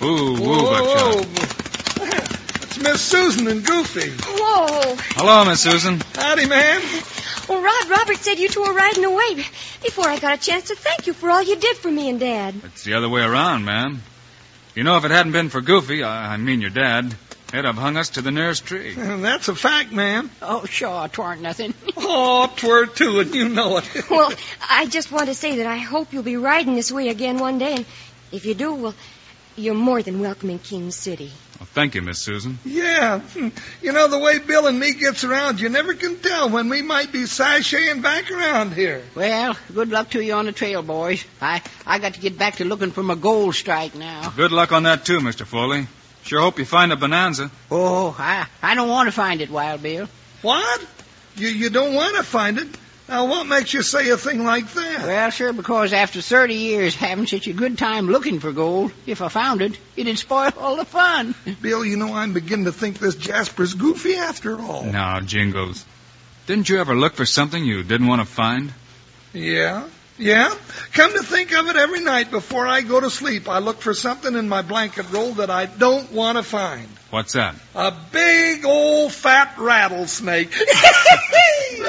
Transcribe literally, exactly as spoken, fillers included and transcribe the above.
Woo, woo, Whoa, Buckshot. It's Miss Susan and Goofy. Whoa. Hello, Miss Susan. Howdy, ma'am. Well, Rod Robert said you two were riding away before I got a chance to thank you for all you did for me and Dad. It's the other way around, ma'am. You know, if it hadn't been for Goofy, I, I mean your dad, he'd have hung us to the nearest tree. That's a fact, ma'am. Oh, sure, 'twarn't nothing. Oh, 'twere too, and you know it. Well, I just want to say that I hope you'll be riding this way again one day, and if you do, well, you're more than welcome in King City. Well, thank you, Miss Susan. Yeah. You know, the way Bill and me gets around, you never can tell when we might be sashaying back around here. Well, good luck to you on the trail, boys. I, I got to get back to looking for my gold strike now. Good luck on that, too, Mister Foley. Sure hope you find a bonanza. Oh, I, I don't want to find it, Wild Bill. What? You, you don't want to find it? Now, what makes you say a thing like that? Well, sir, because after thirty years having such a good time looking for gold, if I found it, it'd spoil all the fun. Bill, you know, I'm beginning to think this Jasper's goofy after all. Now, Jingles, didn't you ever look for something you didn't want to find? Yeah, yeah. Come to think of it, every night before I go to sleep, I look for something in my blanket roll that I don't want to find. What's that? A big old fat rattlesnake.